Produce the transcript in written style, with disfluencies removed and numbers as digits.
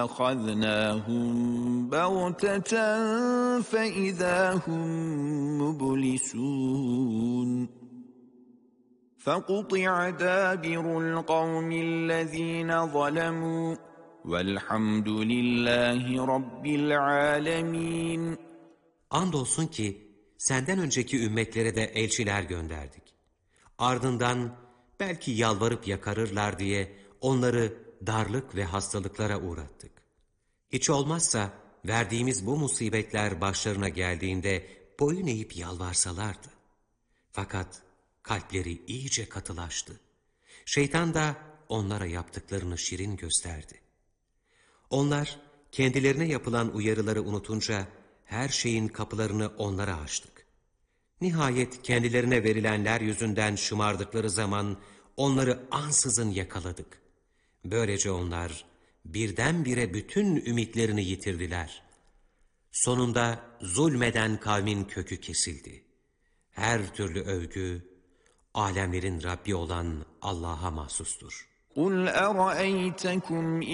فَأَخَذْنَاهُمْ بَغْتَةً فَإِذَا هُمْ مُبْلِسُونَ فَقُطِعَ دَابِرُ الْقَوْمِ الَّذ۪ينَ ظَلَمُوا وَالْحَمْدُ لِلّٰهِ رَبِّ الْعَالَمِينَ. Andolsun ki senden önceki ümmetlere de elçiler gönderdik. Ardından belki yalvarıp yakarırlar diye onları darlık ve hastalıklara uğrattık. Hiç olmazsa verdiğimiz bu musibetler başlarına geldiğinde boyun eğip yalvarsalardı. Fakat kalpleri iyice katılaştı. Şeytan da onlara yaptıklarını şirin gösterdi. Onlar kendilerine yapılan uyarıları unutunca her şeyin kapılarını onlara açtık. Nihayet kendilerine verilenler yüzünden şımardıkları zaman onları ansızın yakaladık. Böylece onlar birdenbire bütün ümitlerini yitirdiler. Sonunda zulmeden kavmin kökü kesildi. Her türlü övgü, alemlerin Rabbi olan Allah'a mahsustur. قُلْ أَرَأَيْتَكُمْ